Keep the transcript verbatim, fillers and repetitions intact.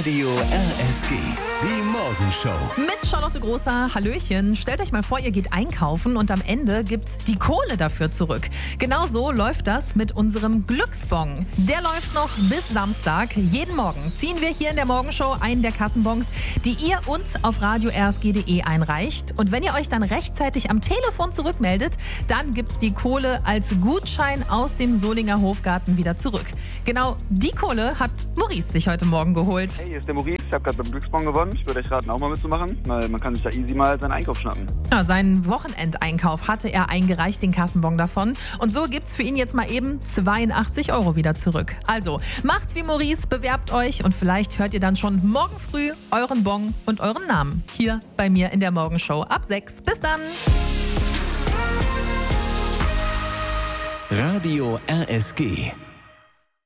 Radio R S G, die Morgenshow. Mit Charlotte Großer, Hallöchen. Stellt euch mal vor, ihr geht einkaufen und am Ende gibt's die Kohle dafür zurück. Genau so läuft das mit unserem Glücksbon. Der läuft noch bis Samstag. Jeden Morgen ziehen wir hier in der Morgenshow einen der Kassenbons, die ihr uns auf radio r s g punkt d e einreicht. Und wenn ihr euch dann rechtzeitig am Telefon zurückmeldet, dann gibt's die Kohle als Gutschein aus dem Solinger Hofgarten wieder zurück. Genau die Kohle hat Maurice sich heute Morgen geholt. Hey, hier ist der Maurice. Ich habe gerade beim Glücksbon gewonnen. Ich würde euch raten, auch mal mitzumachen, weil man kann sich da easy mal seinen Einkauf schnappen. Ja, seinen Wochenendeinkauf hatte er eingereicht, den Kassenbon davon. Und so gibt's für ihn jetzt mal eben zweiundachtzig Euro wieder zurück. Also, macht's wie Maurice, bewerbt euch und vielleicht hört ihr dann schon morgen früh euren Bon und euren Namen hier bei mir in der Morgenshow ab sechs. Bis dann! Radio R S G.